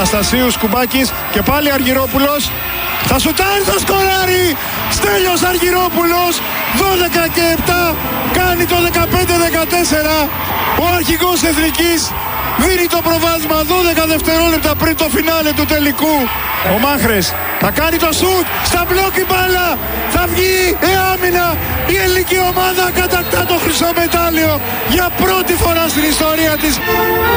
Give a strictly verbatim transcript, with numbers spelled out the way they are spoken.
Αναστασίου Σκουμπάκης και πάλι Αργυρόπουλος. Θα σουτάρει, θα σκοράρει. Στέλιος Αργυρόπουλος, δώδεκα και επτά, κάνει το δεκαπέντε δεκατέσσερα. Ο αρχηγός Εθνικής δίνει το προβάδισμα δώδεκα δευτερόλεπτα πριν το φινάλε του τελικού. Ο Μάχρες θα κάνει το σουτ, στα μπλοκ η μπάλα, θα βγει η άμυνα. Η ελληνική ομάδα κατακτά το χρυσό μετάλλιο για πρώτη φορά στην ιστορία της.